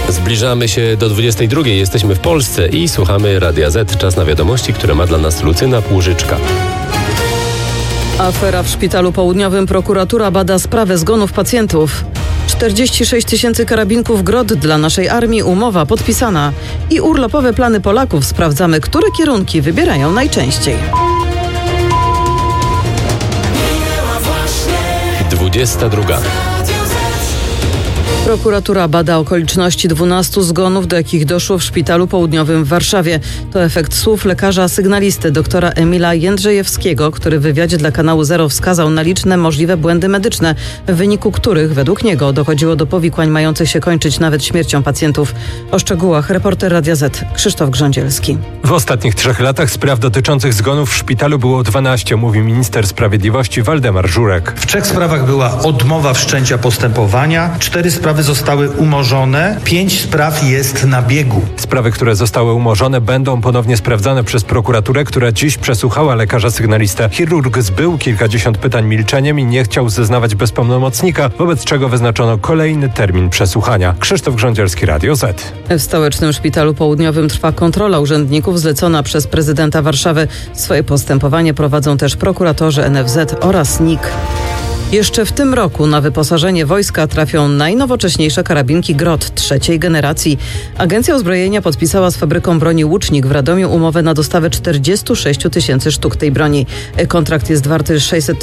Zbliżamy się do 22. Jesteśmy w Polsce i słuchamy Radia Z. Czas na wiadomości, które ma dla nas Lucyna Płużyczka. Afera w Szpitalu Południowym. Prokuratura bada sprawę zgonów pacjentów. 46 000 karabinków GROT dla naszej armii. Umowa podpisana. I urlopowe plany Polaków. Sprawdzamy, które kierunki wybierają najczęściej. 22. Prokuratura bada okoliczności 12 zgonów, do jakich doszło w Szpitalu Południowym w Warszawie. To efekt słów lekarza sygnalisty doktora Emila Jędrzejewskiego, który w wywiadzie dla kanału Zero wskazał na liczne możliwe błędy medyczne, w wyniku których według niego dochodziło do powikłań mających się kończyć nawet śmiercią pacjentów. O szczegółach reporter Radia Z Krzysztof Grządzielski. W ostatnich 3 latach spraw dotyczących zgonów w szpitalu było 12, mówi minister sprawiedliwości Waldemar Żurek. W 3 sprawach była odmowa wszczęcia postępowania, 4 sprawy zostały umorzone, 5 spraw jest na biegu. Sprawy, które zostały umorzone, będą ponownie sprawdzane przez prokuraturę, która dziś przesłuchała lekarza sygnalistę. Chirurg zbył kilkadziesiąt pytań milczeniem i nie chciał zeznawać bez pełnomocnika, wobec czego wyznaczono kolejny termin przesłuchania. Krzysztof Grządzielski, Radio Z. W Stołecznym Szpitalu Południowym trwa kontrola urzędników zlecona przez prezydenta Warszawy. Swoje postępowanie prowadzą też prokuratorzy NFZ oraz NIK. Jeszcze w tym roku na wyposażenie wojska trafią najnowocześniejsze karabinki GROT 3. generacji. Agencja Uzbrojenia podpisała z fabryką broni Łucznik w Radomiu umowę na dostawę 46 000 sztuk tej broni. Kontrakt jest warty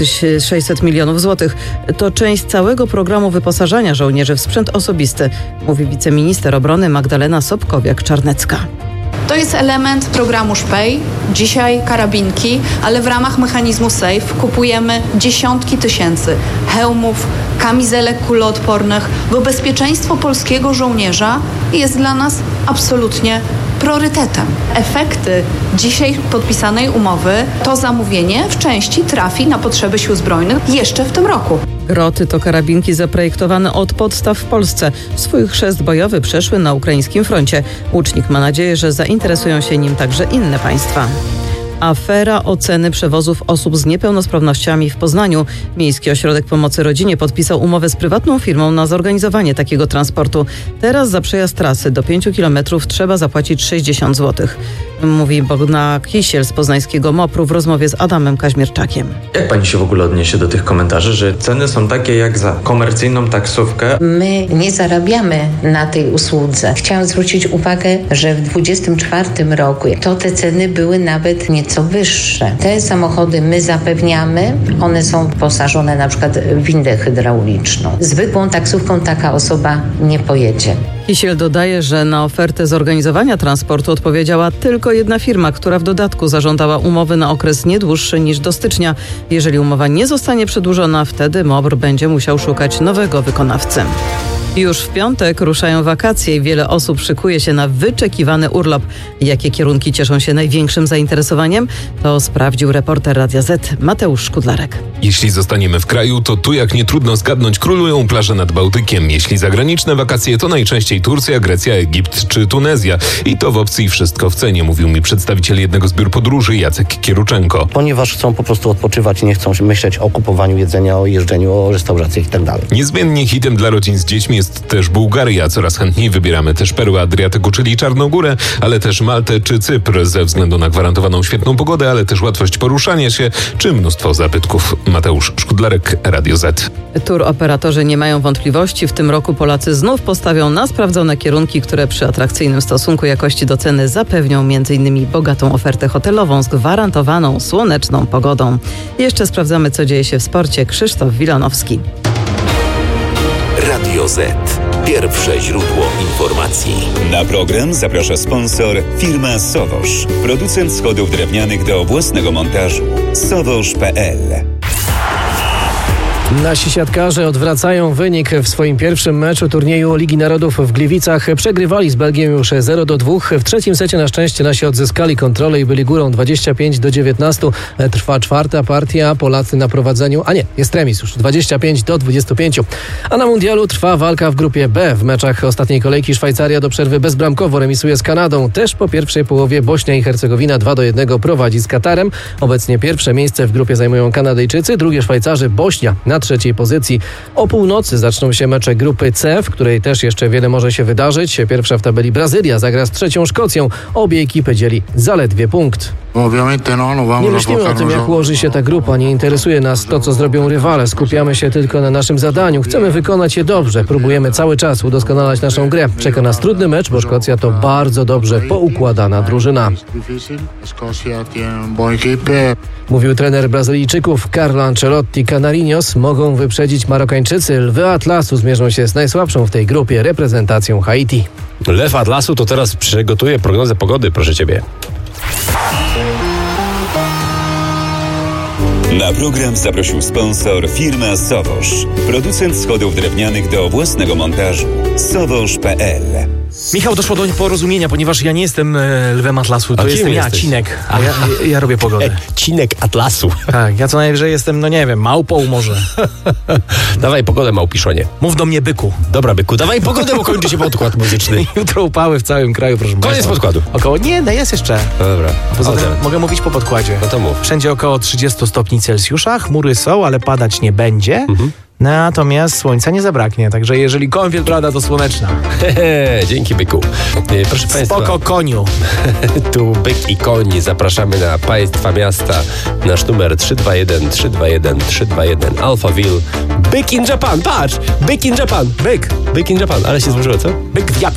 600 milionów złotych. To część całego programu wyposażania żołnierzy w sprzęt osobisty, mówi wiceminister obrony Magdalena Sobkowiak-Czarnecka. To jest element programu Szpej, dzisiaj karabinki, ale w ramach mechanizmu SAFE kupujemy dziesiątki tysięcy hełmów, kamizelek kuloodpornych, bo bezpieczeństwo polskiego żołnierza jest dla nas absolutnie priorytetem. Efekty dzisiaj podpisanej umowy, to zamówienie w części trafi na potrzeby Sił Zbrojnych jeszcze w tym roku. GROTy to karabinki zaprojektowane od podstaw w Polsce. Swój chrzest bojowy przeszły na ukraińskim froncie. Łucznik ma nadzieję, że zainteresują się nim także inne państwa. Afera oceny przewozów osób z niepełnosprawnościami w Poznaniu. Miejski Ośrodek Pomocy Rodzinie podpisał umowę z prywatną firmą na zorganizowanie takiego transportu. Teraz za przejazd trasy do 5 km trzeba zapłacić 60 zł. Mówi Bogna Kisiel z poznańskiego MOPR-u w rozmowie z Adamem Kaźmierczakiem. Jak pani się w ogóle odniesie do tych komentarzy, że ceny są takie jak za komercyjną taksówkę? My nie zarabiamy na tej usłudze. Chciałam zwrócić uwagę, że w 2024 roku te ceny były nawet nieco wyższe. Te samochody my zapewniamy, one są wyposażone na przykład w windę hydrauliczną. Zwykłą taksówką taka osoba nie pojedzie. Kisiel dodaje, że na ofertę zorganizowania transportu odpowiedziała tylko jedna firma, która w dodatku zażądała umowy na okres nie dłuższy niż do stycznia. Jeżeli umowa nie zostanie przedłużona, wtedy MOPR będzie musiał szukać nowego wykonawcy. Już w piątek ruszają wakacje i wiele osób szykuje się na wyczekiwany urlop. Jakie kierunki cieszą się największym zainteresowaniem? To sprawdził reporter Radia Z Mateusz Szkudlarek. Jeśli zostaniemy w kraju, to tu jak nie trudno zgadnąć królują plaże nad Bałtykiem. Jeśli zagraniczne wakacje, to najczęściej Turcja, Grecja, Egipt czy Tunezja. I to w opcji wszystko w cenie, mówił mi przedstawiciel jednego z biur podróży Jacek Kieruczenko. Ponieważ chcą po prostu odpoczywać i nie chcą myśleć o kupowaniu jedzenia, o jeżdżeniu, o restauracjach i tak dalej. Niezmiennie hitem dla rodzin z dziećmi jest też Bułgaria. Coraz chętniej wybieramy też perłę Adriatyku, czyli Czarnogórę, ale też Maltę czy Cypr ze względu na gwarantowaną świetną pogodę, ale też łatwość poruszania się czy mnóstwo zabytków. Mateusz Szkudlarek, Radio Z. Turoperatorzy nie mają wątpliwości. W tym roku Polacy znów postawią na sprawdzone kierunki, które przy atrakcyjnym stosunku jakości do ceny zapewnią m.in. bogatą ofertę hotelową z gwarantowaną słoneczną pogodą. Jeszcze sprawdzamy, co dzieje się w sporcie. Krzysztof Wilanowski. Radio Z. Pierwsze źródło informacji. Na program zaprasza sponsor firma Sowosz. Producent schodów drewnianych do własnego montażu. Sowosz.pl. Nasi siatkarze odwracają wynik w swoim pierwszym meczu turnieju Ligi Narodów w Gliwicach. Przegrywali z Belgią już 0-2. W trzecim secie na szczęście nasi odzyskali kontrolę i byli górą 25-19. Trwa czwarta partia. Polacy na prowadzeniu. Jest remis już 25-25. A na mundialu trwa walka w grupie B. W meczach ostatniej kolejki Szwajcaria do przerwy bezbramkowo remisuje z Kanadą. Też po pierwszej połowie Bośnia i Hercegowina 2-1 prowadzi z Katarem. Obecnie pierwsze miejsce w grupie zajmują Kanadyjczycy, drugie Szwajcarzy, Bośnia. na 3. pozycji. O północy zaczną się mecze grupy C, w której też jeszcze wiele może się wydarzyć. Pierwsza w tabeli Brazylia zagra z 3. Szkocją. Obie ekipy dzieli zaledwie punkt. Nie myślimy o tym, jak ułoży się ta grupa. Nie interesuje nas to, co zrobią rywale. Skupiamy się tylko na naszym zadaniu. Chcemy wykonać je dobrze. Próbujemy cały czas udoskonalać naszą grę. Czeka nas trudny mecz, bo Szkocja to bardzo dobrze poukładana drużyna. Mówił trener Brazylijczyków Carlo Ancelotti. Canarinos mogą wyprzedzić Marokańczycy. Lwy Atlasu zmierzą się z najsłabszą w tej grupie reprezentacją Haiti. Lew Atlasu to teraz przygotuje prognozę pogody, proszę ciebie. Na program zaprosił sponsor firma Sowosz. Producent schodów drewnianych do własnego montażu. Sowosz.pl. Michał, doszło do porozumienia, ponieważ ja nie jestem Lwem Atlasu, to jestem ja, Cinek, a ja robię pogodę. Cinek Atlasu. Tak, ja co najwyżej jestem, no nie wiem, małpą może. Dawaj pogodę, małpiszonie. Mów do mnie, byku. Dobra, byku, dawaj pogodę, bo kończy się podkład muzyczny. Jutro upały w całym kraju, proszę państwa. Koniec podkładu. Jest jeszcze. No dobra. Poza tym mogę mówić po podkładzie. No to mów. Wszędzie około 30 stopni Celsjusza, chmury są, ale padać nie będzie. Natomiast słońca nie zabraknie, także jeżeli kąpiel trada, to słoneczna. Dzięki, byku. Proszę państwa. Spoko, koniu. Tu byk i koń. Zapraszamy na państwa miasta. Nasz numer 321 321 321 Alphaville. Byk in Japan, patrz! Byk in Japan. Byk in Japan, ale się złożyło, co? Byk w Japan.